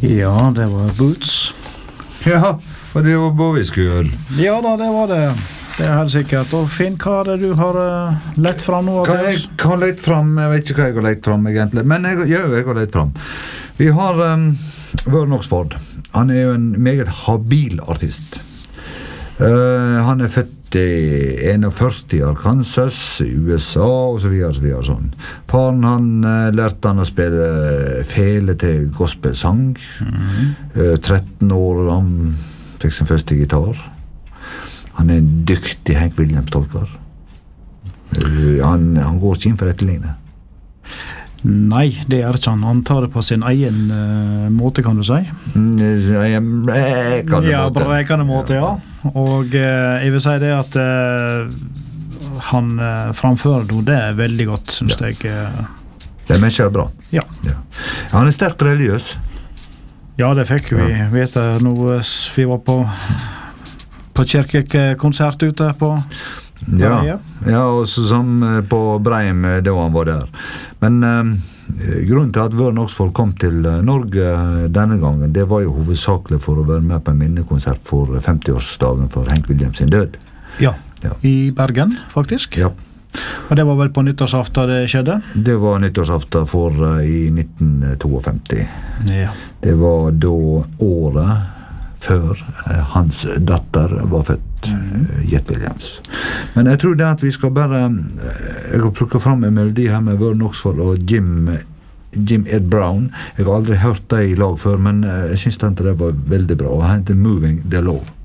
Ja, det var Boots. Ja, og det var Bowie-skull. Ja da, det var det. Det helt sikkert. Og Finn, hva det du har lett fram nå? Hva jeg har lett fram? Jeg vet ikke hva jeg har lett fram egentlig, men jeg har lett fram. Vi har Vern Oxford. Han jo en meget habil artist. Han født i 41 i Arkansas, i USA, og så videre, sånn. Faren han lærte han å spille fele til gospelsang. 13 år han fikk sin første gitar. Han en dyktig Hank Williams-tolker. Han går ikke inn for etterligne. Nei, det ikke han. Han tar det på sin egen måte, kan du si. Brekende måte, ja. Og jeg vil si det at han framfører det veldig godt, synes jeg. Det mennesket bra. Ja. Han sterkt religiøs. Ja, det fikk vi vite nå. Vi var på kirkekonsert ute på Ja, og så som på Breim da han var der. Men grunnen til at Vern Oxford kom til Norge denne gangen, det var jo hovedsakelig for å være med på en minnekonsert for 50-årsdagen for Hank Williams sin død. Ja, i Bergen faktisk. Ja. Og det var vel på nyttårsaften det skjedde? Det var nyttårsaften i 1952. Ja. Det var da året før hans datter var født, Jet Williams. Men jeg tror det at vi skal bare jeg har plukket fram en melodi her med Vern Oxford og Jim Ed Brown. Jeg har aldri hørt det i lag før, men jeg synes det var veldig bra. Og han heter Moving the Law.